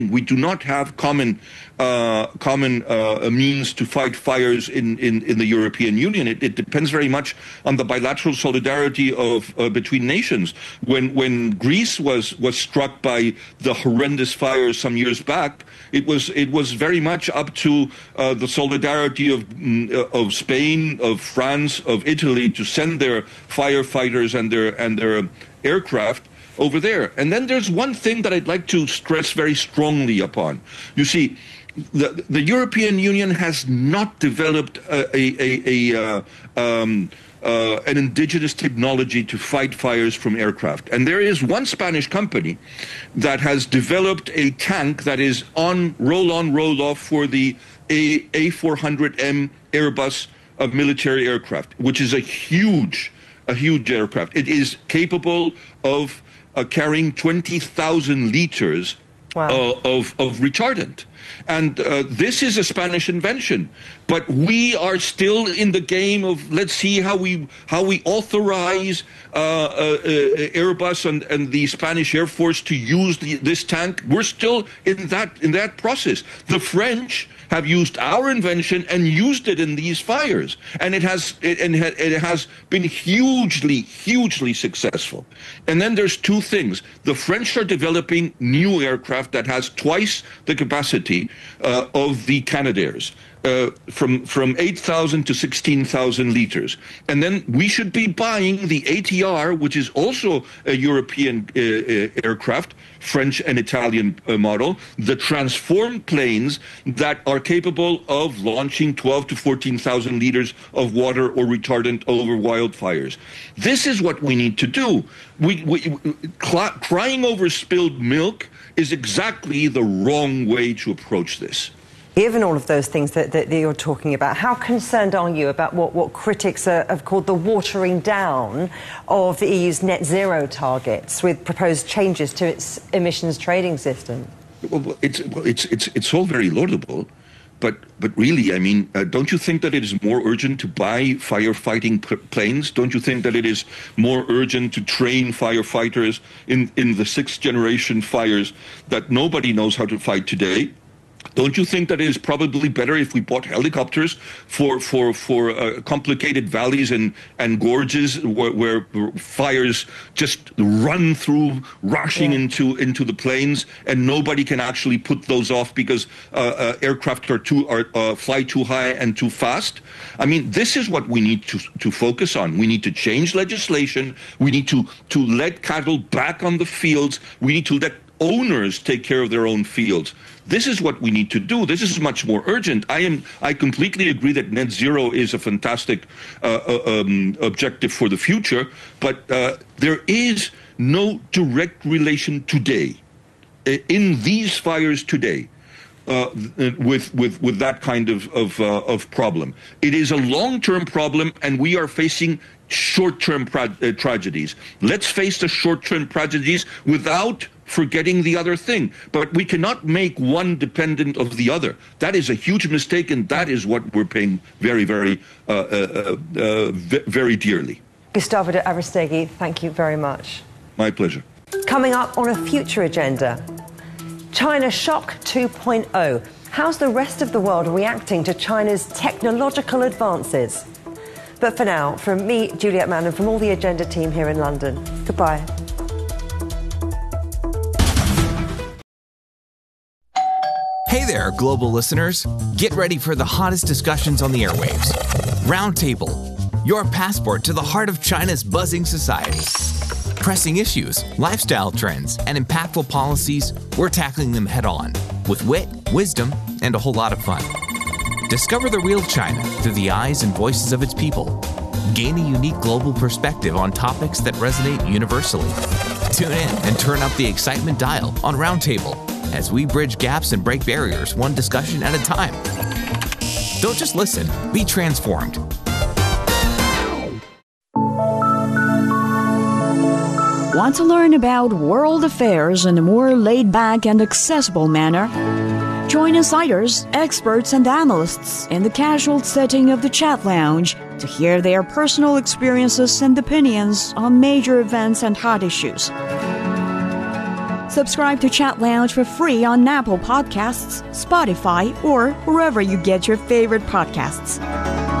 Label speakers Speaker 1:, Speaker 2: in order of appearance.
Speaker 1: We do not have common means to fight fires in the European Union. It depends very much on the bilateral solidarity of between nations. When Greece was struck by the horrendous fires some years back, it was very much up to the solidarity of Spain, of France, of Italy to send their firefighters and their aircraft over there. And then there's one thing that I'd like to stress very strongly upon. You see, the European Union has not developed an indigenous technology to fight fires from aircraft. And there is one Spanish company that has developed a tank that is on roll-on, roll-off for the A400M Airbus military aircraft, which is a huge aircraft. It is capable of carrying 20,000 liters of retardant. And this is a Spanish invention. But we are still in the game of, let's see how we authorize Airbus and the Spanish Air Force to use this tank. We're still in that process. The French have used our invention and used it in these fires, and it has been hugely successful. And then there's two things: the French are developing new aircraft that has twice the capacity of the Canadairs. From 8,000 to 16,000 liters. And then we should be buying the ATR, which is also a European aircraft, French and Italian model, the transformed planes that are capable of launching 12 to 14,000 liters of water or retardant over wildfires. This is what we need to do. Crying over spilled milk is exactly the wrong way to approach this.
Speaker 2: Given all of those things that you're talking about, how concerned are you about what critics have called the watering down of the EU's net zero targets with proposed changes to its emissions trading system?
Speaker 1: Well, it's all very laudable, but really, I mean, don't you think that it is more urgent to buy firefighting planes? Don't you think that it is more urgent to train firefighters in the sixth generation fires that nobody knows how to fight today? Don't you think that it is probably better if we bought helicopters for complicated valleys and gorges where fires just run through, rushing into the plains, and nobody can actually put those off because aircraft fly too high and too fast? I mean, this is what we need to focus on. We need to change legislation. We need to let cattle back on the fields. We need to let owners take care of their own fields. This is what we need to do. This is much more urgent. I completely agree that net zero is a fantastic objective for the future, but there is no direct relation today in these fires today with that kind of problem. It is a long-term problem, and we are facing short-term tragedies. Let's face the short-term tragedies without forgetting the other thing. But we cannot make one dependent of the other. That is a huge mistake, and that is what we're paying very dearly.
Speaker 2: Gustavo de Aristegui, thank you very much.
Speaker 1: My pleasure.
Speaker 2: Coming up on a future agenda, China Shock 2.0. How's the rest of the world reacting to China's technological advances? But for now, from me, Juliet Mann, and from all the Agenda team here in London, goodbye.
Speaker 3: Hey there, global listeners. Get ready for the hottest discussions on the airwaves. Roundtable, your passport to the heart of China's buzzing society. Pressing issues, lifestyle trends, and impactful policies, we're tackling them head on with wit, wisdom, and a whole lot of fun. Discover the real China through the eyes and voices of its people. Gain a unique global perspective on topics that resonate universally. Tune in and turn up the excitement dial on Roundtable as we bridge gaps and break barriers one discussion at a time. Don't just listen, be transformed.
Speaker 4: Want to learn about world affairs in a more laid-back and accessible manner? Join insiders, experts, and analysts in the casual setting of the Chat Lounge to hear their personal experiences and opinions on major events and hot issues. Subscribe to Chat Lounge for free on Apple Podcasts, Spotify, or wherever you get your favorite podcasts.